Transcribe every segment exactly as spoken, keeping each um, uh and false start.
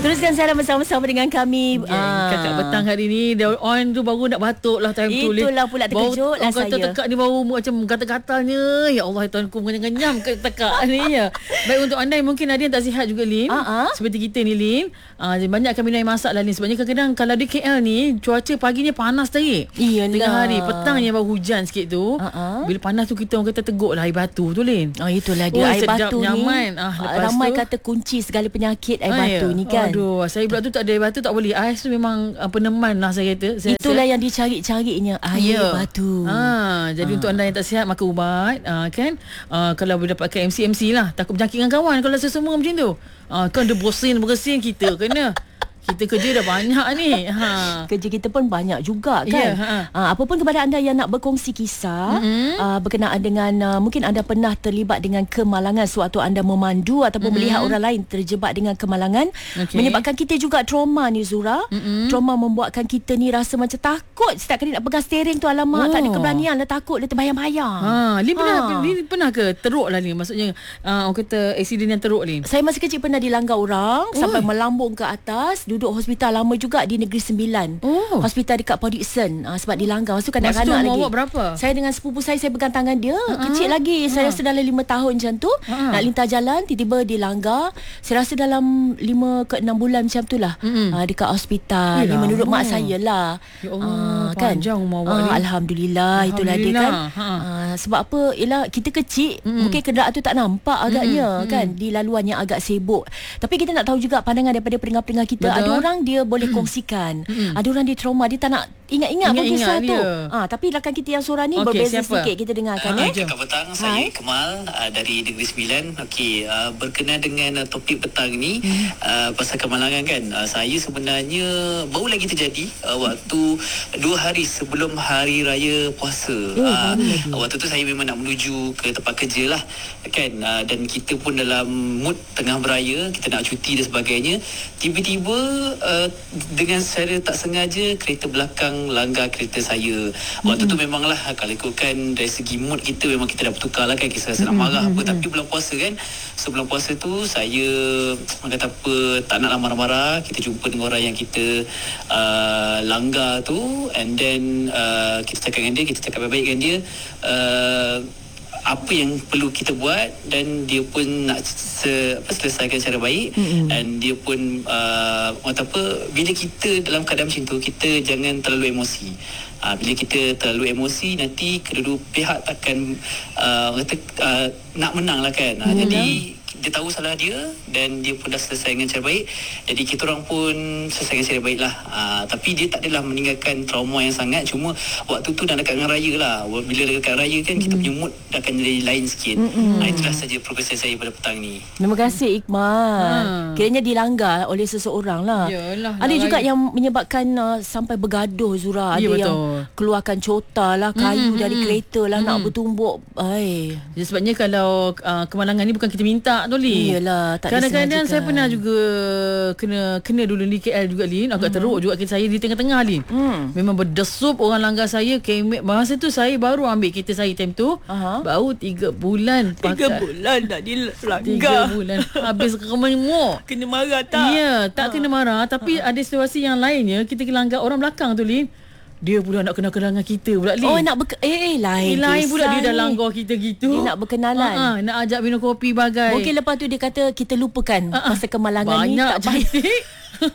Teruskan siaran bersama-sama dengan kami. Okay. Ah. Kakak petang hari ni dia on tu baru nak batuk lah time tu. Itulah pula terkejut lah saya. Kata tekak ni baru macam gatal-gatalnya. Ya Allah tuanku kenyam-kenyam ke tekak ni ya. Baik untuk anda yang mungkin ada yang tak sihat juga Lin. Uh-huh. Seperti kita ni Lin. Uh, banyak akan minum air masak lah Lin. Sebabnya kadang-kadang kalau di K L ni cuaca paginya panas tadi. Iyalah. Tengah hari petangnya baru hujan sikit tu. Uh-huh. Bila panas tu kita orang kata teguk lah air batu tu Lin. Oh itulah dia. Oh, air sedap, batu nyaman. ni. Ah, ramai tu, kata kunci segala penyakit air ah, batu ya. ni kan. Aduh, saya pula tu tak ada air batu tak boleh. Ais tu memang uh, peneman lah saya kata. Saya Itulah rasa. yang dicari-carinya air yeah. batu. Ha, jadi ha. untuk anda yang tak sihat makan ubat uh, kan. Uh, kalau boleh dapatkan M C M C lah. Takut berjangkit dengan kawan kalau rasa semua macam tu. Uh, kan dia bersin-bersin kita kena. Kita kerja dah banyak ni. Ha. Kerja kita pun banyak juga kan. Yeah, ha. uh, apa pun kepada anda yang nak berkongsi kisah mm-hmm. uh, berkenaan dengan uh, mungkin anda pernah terlibat dengan kemalangan sewaktu anda memandu ataupun mm-hmm. melihat orang lain terjebak dengan kemalangan, okay. menyebabkan kita juga trauma ni Zura. Mm-hmm. Trauma membuatkan kita ni rasa macam takut setiap kali nak pegang steering tu. Alamak, oh. tak ada keberanian lah, takut dia terbayang-bayang. Ha, Lin pernah, ha. Lin pernah ke teruk lah ni? Maksudnya uh, orang kata aksiden yang teruk Lin. Saya masih kecil pernah dilanggar orang oh. sampai melambung ke atas. Duduk hospital lama juga di Negeri Sembilan. Oh. Hospital dekat Port Dickson uh, sebab dilanggar. Masa tu kanak-kanak lagi. Awak berapa? Saya dengan sepupu saya, saya pegang tangan dia. Uh-huh. Kecil lagi. Uh-huh. Saya rasa dalam lima tahun macam tu. Uh-huh. Nak lintas jalan, tiba-tiba dilanggar. Saya rasa dalam lima ke enam bulan macam tu lah. Uh-huh. Uh, dekat hospital. Di menurut mak saya lah. Ya Allah, uh, kan? Panjang umur awak uh, ni. Alhamdulillah. Itulah dia kan. Uh, sebab apa? Ialah kita kecil. Uh-huh. Mungkin kenderaan tu tak nampak agaknya. Uh-huh. Kan? Di laluan yang agak sibuk. Tapi kita nak tahu juga pandangan daripada pendengar-pendengar kita. Betul. Ada orang dia boleh kongsikan. Mm-hmm. Ada orang dia trauma, dia tak nak ingat-ingat pun kisah tu. Ah, tapi rakan kita yang seorang ni okay, berbeza siapa? Sikit. Kita dengarkan uh, eh. Kakak petang, saya Kemal uh, dari Negeri Sembilan. Okey, uh, berkenaan dengan uh, topik petang ni mm. uh, pasal kemalangan kan. Uh, saya sebenarnya baru lagi terjadi uh, waktu dua hari sebelum hari raya puasa. Oh, uh, waktu tu saya memang nak menuju ke tempat kerja lah kan. Uh, dan kita pun dalam mood tengah beraya, kita nak cuti dan sebagainya. Tiba-tiba uh, dengan secara tak sengaja kereta belakang langgar kereta saya. Waktu mm-hmm. tu memanglah kalau ikutkan dari segi mood kita memang kita dah bertukar lah kan, kita rasa nak marah mm-hmm. apa. Tapi bulan puasa kan, sebelum puasa tu saya orang kata apa, tak nak marah-marah. Kita jumpa dengan orang yang kita uh, langgar tu, and then uh, kita cakap dengan dia, kita cakap baik-baik dengan dia, uh, apa yang perlu kita buat, dan dia pun nak se, apa, selesaikan secara baik. Mm-hmm. Dan dia pun uh, orang apa, bila kita dalam keadaan macam tu, kita jangan terlalu emosi. Uh, bila kita terlalu emosi, nanti kedua-dua pihak takkan uh, kata, uh, nak menang lah kan. Mm-hmm. Uh, jadi dia tahu salah dia dan dia pun dah selesai dengan cara baik. Jadi kita orang pun selesai dengan cara baik lah. Uh, tapi dia tak adalah meninggalkan trauma yang sangat. Cuma waktu tu dah dekat dengan raya lah. Bila dekat raya kan, mm. kita punya mood dah akan jadi lain sikit. Uh, itulah saja progres saya pada petang ni. Terima kasih Iqmal. Ha. Kiranya dilanggar oleh seseorang lah. Yalah, ada juga raya yang menyebabkan uh, sampai bergaduh Zura. Ada ya, yang keluarkan cota lah, kayu mm-hmm. dari kereta lah, mm-hmm. nak bertumbuk. Ay. Jadi sebabnya kalau uh, kemalangan ni bukan kita minta tu Lin. Iyalah, tak kadang-kadang saya pernah juga kena kena dulu di K L juga Lin. Agak mm-hmm. teruk juga kereta saya di tengah-tengah Lin. Mm. Memang berdesup orang langgar saya. Kemek. Masa tu saya baru ambil kereta saya time tu. Uh-huh. Baru tiga bulan Tiga pakai. bulan dah dilanggar. Tiga bulan. Habis remuk. Kena marah tak? Ya, tak uh. kena marah. Tapi uh. ada situasi yang lainnya. Kita langgar orang belakang tu Lin. Dia pula nak kenal-kenal dengan kita pula Lin. Oh, nak berke- eh, eh lain. Eh, lain pula dia dah langgar kita gitu. Dia nak berkenalan. Ha, nak ajak minum kopi bagai. Mungkin lepas tu dia kata kita lupakan uh-uh. pasal kemalangan banyak ni tak baik.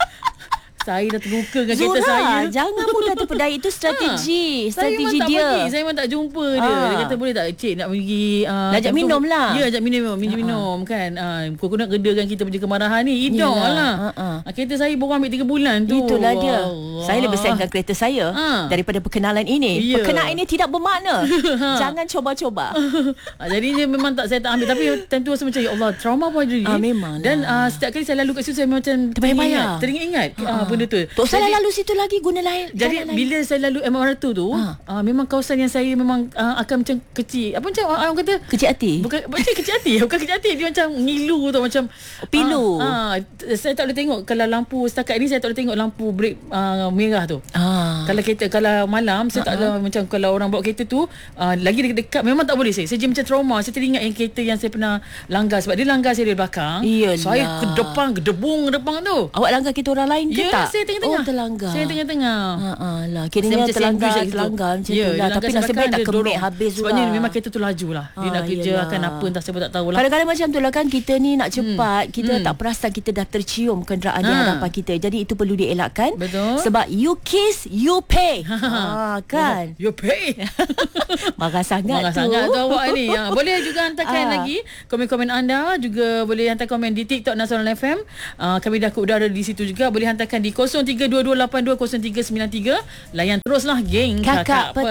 Saya dah terluka dengan Zura, kereta saya. Jangan mudah terpedaya. Itu strategi. Ha, strategi saya dia. Pergi. Saya memang tak jumpa dia. Ha. Dia kata boleh tak cik nak pergi. Uh, ajak minum lah. Ya, ajak minum. Minum, minum kan. Uh, kau nak redakan kita punya kemarahan ni. Idah lah. Uh-uh. Uh, kereta saya baru ambil tiga bulan tu. Itulah dia. Allah. Saya lebih sayangkan kereta saya ha. daripada perkenalan ini. Ya. Perkenalan ini tidak bermakna. Jangan coba-coba. uh, jadi dia memang tak, saya tak ambil. Tapi tentu rasa macam ya Allah, trauma pun jadi. Uh, memang Dan uh, setiap kali saya lalu kat situ, saya macam terbayang-bayang. Teringat-ingat. Uh, benda tu. Tak salah lalu situ lagi, guna lain. Jadi bila lain. saya lalu M R T tu, ha. uh, memang kawasan yang saya memang uh, akan macam kecil. Apa macam orang kata? Kecil hati. Bukan macam kecil hati, bukan kecil hati, dia macam ngilu tu, macam pilu. Uh, uh, saya tak boleh tengok kalau lampu setakat ni, saya tak boleh tengok lampu brek uh, merah tu. Ah. Kalau kereta kalau malam saya uh-huh. tak ada, macam kalau orang bawa kereta tu uh, lagi dekat-dekat memang tak boleh saya. Saya macam trauma. Saya teringat yang kereta yang saya pernah langgar, sebab dia langgar saya dari belakang. Iyalah. Saya ke depan, ke debung ke depan tu. Awak langgar kereta orang lain ke ya, tak? Saya tengah-tengah. Oh, terlanggar. Saya tengah-tengah. Ha lah. Kiranya terlanggar, terlanggar macam ya, tu lah. Tapi nasib baik tak kemik habis tu lah. Sebabnya memang kereta tu laju lah. Dia ha, nak kerja iyalah. akan apa entah siapa tak tahu lah. Kadang-kadang macam tu lah kan, kita ni nak cepat, hmm. kita hmm. tak perasan kita dah tercium kenderaan ha. di hadapan kita. Jadi itu perlu dielakkan. Betul. Sebab you kiss, you pay. ha, kan? You pay. Marah sangat Marah tu. sangat tu awak ni. Ha, boleh juga hantarkan ha. lagi komen-komen anda. Juga boleh hantar komen di TikTok Nasional F M. Uh, kami dah ke udara di situ juga. Boleh hantarkan di kosong tiga dua dua lapan dua kosong tiga sembilan tiga. Layan teruslah geng Kakak, Kakak